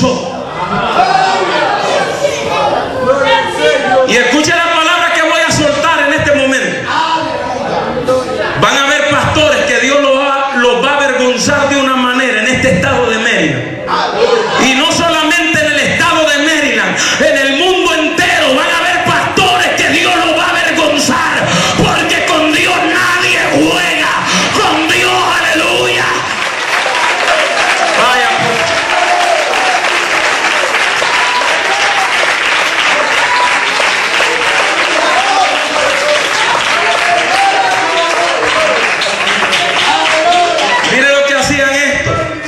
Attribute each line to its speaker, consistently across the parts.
Speaker 1: alcanzó. Y escuche la palabra que voy a soltar en este momento. Van a haber pastores que Dios los va a avergonzar de una manera en este estado de Maryland. Y no solamente en el estado de Maryland, en el mundo entero van a haber pastores que Dios los va a avergonzar, porque con Dios nadie juega. Con Dios, aleluya. Vaya. Mire lo que hacían esto.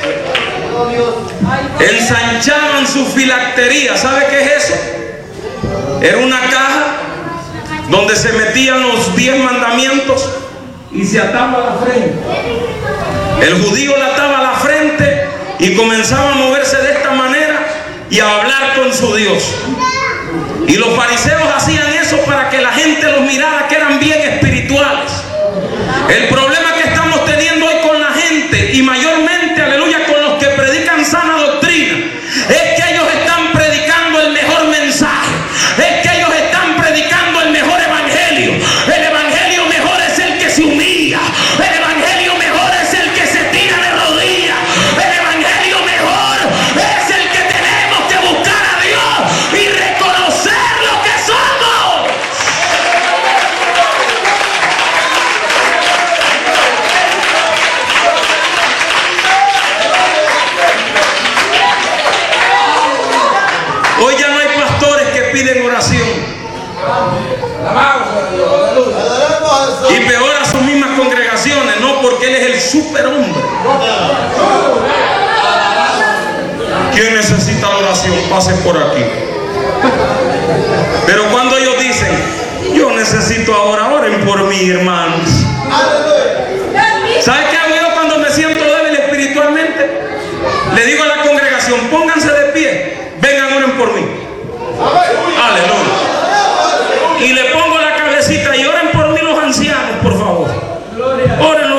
Speaker 1: Ensanchaban su filactería. ¿Sabe qué es eso? Era una caja donde se metían los 10 mandamientos y se ataba a la frente. El judío le ataba a la frente y comenzaba a moverse de esta manera y a hablar con su Dios. Y los fariseos hacían eso para que la gente los mirara que eran bien espirituales. El problema que estamos teniendo hoy con la gente, y mayormente, aleluya, con los que predican sana doctrina, es que ellos están predicando el mejor mensaje, es que ellos están predicando el mejor evangelio. El evangelio mejor es el que se humilla, el evangelio mejor es el que se tira de rodillas, el evangelio mejor es el que tenemos que buscar a Dios y reconocer lo que somos. Hoy ya no hay pastores que piden oración. Y peor a sus mismas congregaciones, no, porque él es el superhombre. ¿Quién necesita la oración? Pase por aquí. Pero cuando ellos dicen, yo necesito ahora, oren por mí, hermanos. ¿Sabe qué hago yo cuando me siento débil espiritualmente? Le digo a la congregación, pónganse de pie, vengan, oren por mí. Aleluya. Y le pongo la cabecita y oren por mí los ancianos, por favor. Oren